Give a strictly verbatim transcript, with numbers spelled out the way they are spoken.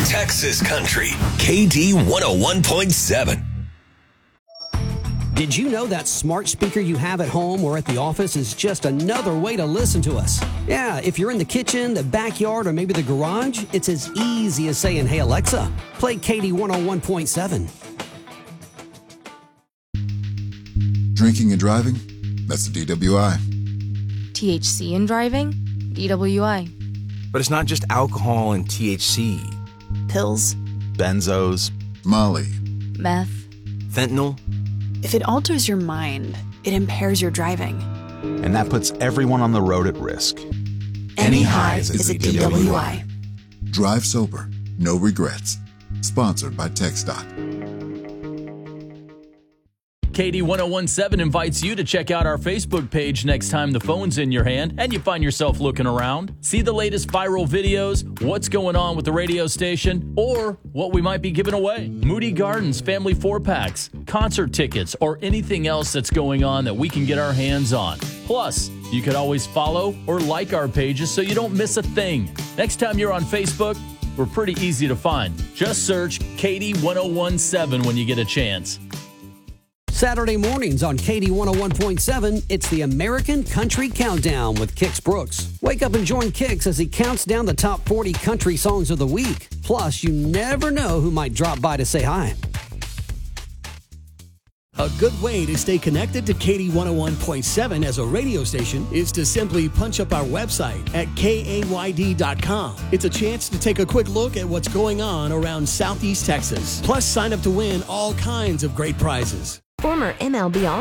Texas Country, K D one oh one point seven. Did you know that smart speaker you have at home or at the office is just another way to listen to us? Yeah, if you're in the kitchen, the backyard, or maybe the garage, it's as easy as saying, "Hey, Alexa, play K D one oh one point seven. Drinking and driving? That's the D W I. T H C in driving? D W I. But it's not just alcohol and T H C. Pills? Benzos. Molly. Meth? Fentanyl. If it alters your mind, it impairs your driving. And that puts everyone on the road at risk. Any highs is a D W I. Drive sober. No regrets. Sponsored by TxDOT. K D one oh one point seven invites you to check out our Facebook page next time the phone's in your hand and you find yourself looking around. See the latest viral videos, what's going on with the radio station, or what we might be giving away. Moody Gardens family four-packs, concert tickets, or anything else that's going on that we can get our hands on. Plus, you could always follow or like our pages so you don't miss a thing. Next time you're on Facebook, we're pretty easy to find. Just search K D one oh one point seven when you get a chance. Saturday mornings on K D one oh one point seven, it's the American Country Countdown with Kix Brooks. Wake up and join Kix as he counts down the top forty country songs of the week. Plus, you never know who might drop by to say hi. A good way to stay connected to K D one oh one point seven as a radio station is to simply punch up our website at K A Y D dot com. It's a chance to take a quick look at what's going on around Southeast Texas. Plus, sign up to win all kinds of great prizes. Former M L B All